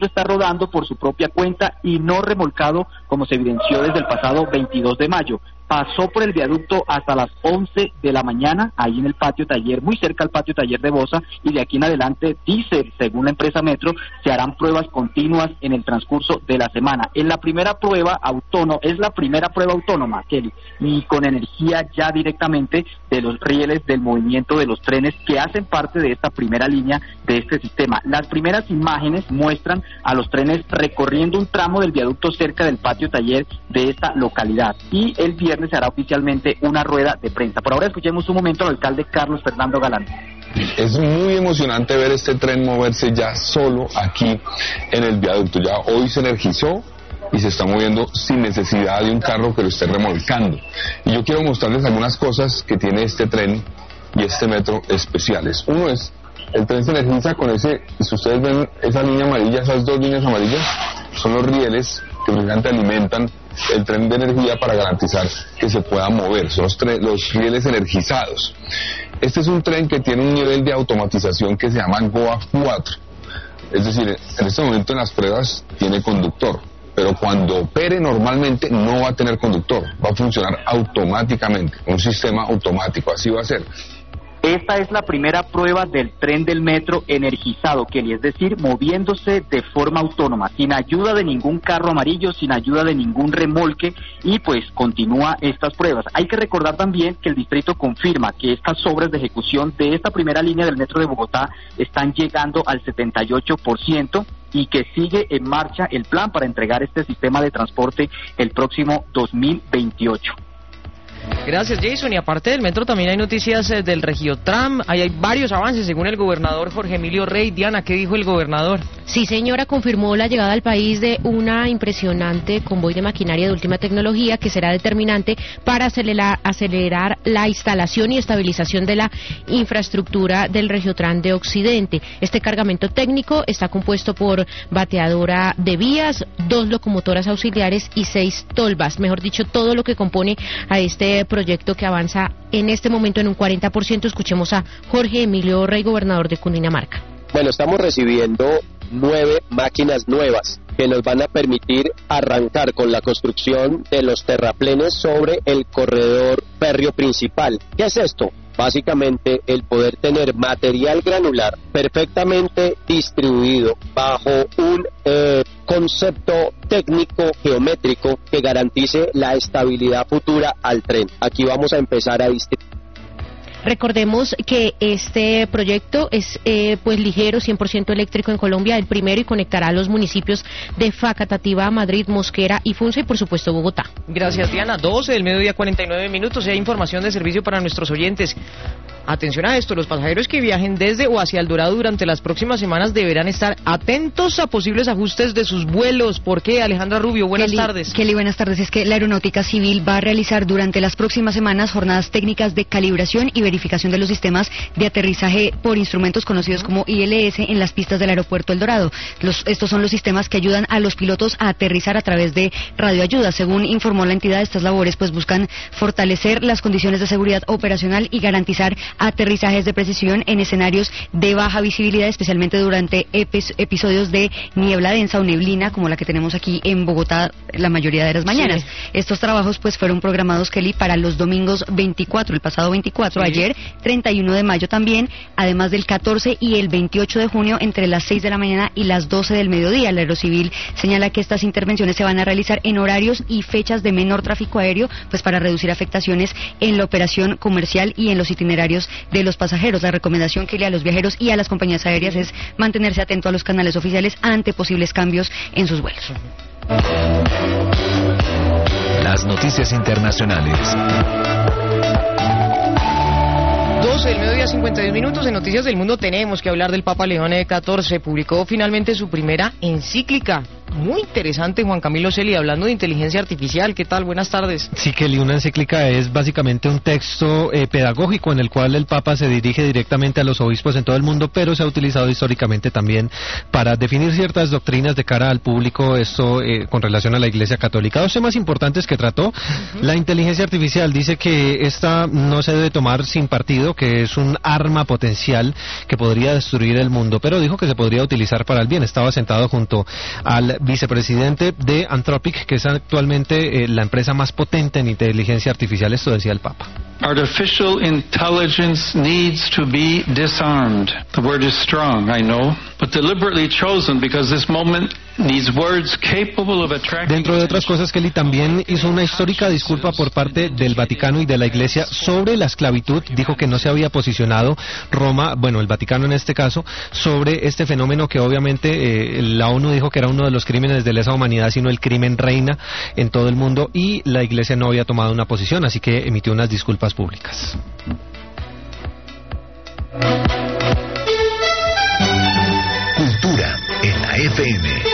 está rodando por su propia cuenta y no remolcado como se evidenció desde el pasado 22 de mayo. Pasó por el viaducto hasta las 11 de la mañana, ahí en el patio taller, muy cerca al patio taller de Bosa, y de aquí en adelante, dice, según la empresa Metro, se harán pruebas continuas en el transcurso de la semana. Es la primera prueba autónoma, Kelly, y con energía ya directamente de los rieles del movimiento de los trenes que hacen parte de esta primera línea de este sistema. Las primeras imágenes muestran a los trenes recorriendo un tramo del viaducto cerca del patio taller de esta localidad, y el viernes se hará oficialmente una rueda de prensa. Por ahora escuchemos un momento al alcalde Carlos Fernando Galán. Es muy emocionante ver este tren moverse ya solo aquí en el viaducto. Ya hoy se energizó y se está moviendo sin necesidad de un carro que lo esté remolcando. Y yo quiero mostrarles algunas cosas que tiene este tren y este metro especiales. Uno es, el tren se energiza con ese, si ustedes ven esa línea amarilla, esas dos líneas amarillas, son los rieles que precisamente alimentan el tren de energía para garantizar que se pueda mover, son los rieles energizados. Este es un tren que tiene un nivel de automatización que se llama GOA 4, es decir, en este momento en las pruebas tiene conductor, pero cuando opere normalmente no va a tener conductor, va a funcionar automáticamente, un sistema automático, así va a ser. Esta es la primera prueba del tren del metro energizado, Kelly, es decir, moviéndose de forma autónoma, sin ayuda de ningún carro amarillo, sin ayuda de ningún remolque, y pues continúa estas pruebas. Hay que recordar también que el distrito confirma que estas obras de ejecución de esta primera línea del metro de Bogotá están llegando al 78%, y que sigue en marcha el plan para entregar este sistema de transporte el próximo 2028. Gracias, Jason. Y aparte del metro también hay noticias del Regiotram. Hay varios avances según el gobernador Jorge Emilio Rey. Diana, ¿qué dijo el gobernador? Sí, señora, confirmó la llegada al país de una impresionante convoy de maquinaria de última tecnología que será determinante para acelerar la instalación y estabilización de la infraestructura del Regiotram de Occidente. Este cargamento técnico está compuesto por bateadora de vías, 2 locomotoras auxiliares y 6 tolvas. Mejor dicho, todo lo que compone a este proyecto que avanza en este momento en un 40%. Escuchemos a Jorge Emilio Rey, gobernador de Cundinamarca. Bueno, estamos recibiendo 9 máquinas nuevas que nos van a permitir arrancar con la construcción de los terraplenes sobre el corredor férreo principal. ¿Qué es esto? Básicamente el poder tener material granular perfectamente distribuido bajo un concepto técnico geométrico que garantice la estabilidad futura al tren. Aquí vamos a empezar a distribuir. Recordemos que este proyecto es pues ligero, 100% eléctrico en Colombia, el primero, y conectará a los municipios de Facatativá, Madrid, Mosquera y Funza y por supuesto Bogotá. Gracias, Diana. 12 del mediodía, 49 minutos, y hay información de servicio para nuestros oyentes. Atención a esto, los pasajeros que viajen desde o hacia El Dorado durante las próximas semanas deberán estar atentos a posibles ajustes de sus vuelos. ¿Por qué, Alejandra Rubio? Buenas tardes. Kelly, buenas tardes. Es que la Aeronáutica Civil va a realizar durante las próximas semanas jornadas técnicas de calibración y verificación de los sistemas de aterrizaje por instrumentos conocidos como ILS en las pistas del aeropuerto El Dorado. Estos son los sistemas que ayudan a los pilotos a aterrizar a través de radioayuda. Según informó la entidad, estas labores pues buscan fortalecer las condiciones de seguridad operacional y garantizar aterrizajes de precisión en escenarios de baja visibilidad, especialmente durante episodios de niebla densa o neblina como la que tenemos aquí en Bogotá la mayoría de las mañanas. Sí. Estos trabajos pues fueron programados, Kelly, para los domingos 24, el pasado 24, sí, ayer 31 de mayo también, además del 14 y el 28 de junio entre las 6 de la mañana y las 12 del mediodía. La Aerocivil señala que estas intervenciones se van a realizar en horarios y fechas de menor tráfico aéreo, pues para reducir afectaciones en la operación comercial y en los itinerarios de los pasajeros. La recomendación que le a los viajeros y a las compañías aéreas es mantenerse atento a los canales oficiales ante posibles cambios en sus vuelos. Las noticias internacionales. 12 del mediodía, 52 minutos. En Noticias del Mundo tenemos que hablar del Papa León XIV. Publicó finalmente su primera encíclica muy interesante, Juan Camilo Celi, hablando de inteligencia artificial. ¿Qué tal? Buenas tardes. Sí, Kelly, una encíclica es básicamente un texto pedagógico en el cual el Papa se dirige directamente a los obispos en todo el mundo, pero se ha utilizado históricamente también para definir ciertas doctrinas de cara al público, esto con relación a la Iglesia Católica. Dos temas importantes que trató. La inteligencia artificial dice que esta no se debe tomar sin partido, que es un arma potencial que podría destruir el mundo, pero dijo que se podría utilizar para el bien. Estaba sentado junto al vicepresidente de Anthropic, que es actualmente la empresa más potente en inteligencia artificial. Esto decía el Papa. Artificial intelligence needs to be disarmed. The word is strong, I know, but deliberately chosen because this moment needs words capable of attracting. Dentro de otras cosas, Kelly también hizo una histórica disculpa por parte del Vaticano y de la Iglesia sobre la esclavitud. Dijo que no se había posicionado Roma, bueno, el Vaticano en este caso, sobre este fenómeno que obviamente la ONU dijo que era uno de los crímenes de lesa humanidad, sino el crimen reina en todo el mundo, y la Iglesia no había tomado una posición, así que emitió unas disculpas públicas. Cultura en la FM.